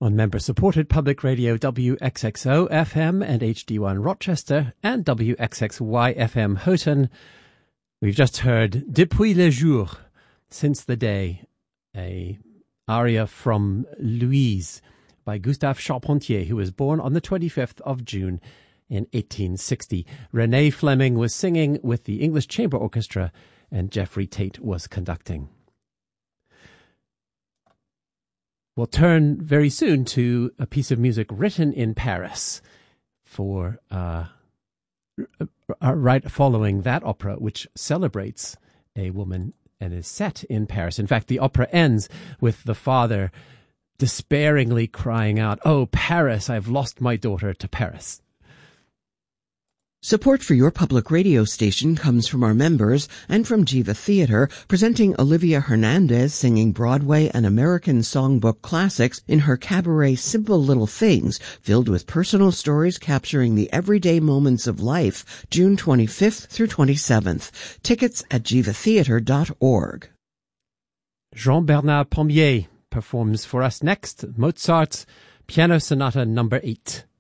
On member-supported public radio WXXO FM and HD1 Rochester and WXXY FM Houghton, we've just heard Depuis le jour, Since the Day, a aria from Louise by Gustave Charpentier, who was born on the 25th of June in 1860. Renee Fleming was singing with the English Chamber Orchestra and Jeffrey Tate was conducting. We'll turn very soon to a piece of music written in Paris for right following that opera, which celebrates a woman and is set in Paris. In fact, the opera ends with the father despairingly crying out, "Oh, Paris, I've lost my daughter to Paris." Support for your public radio station comes from our members and from Jiva Theater, presenting Olivia Hernandez singing Broadway and American songbook classics in her cabaret Simple Little Things, filled with personal stories capturing the everyday moments of life, June 25th through 27th. Tickets at jivatheater.org. Jean-Bernard Pommier performs for us next Mozart's Piano Sonata No. 8.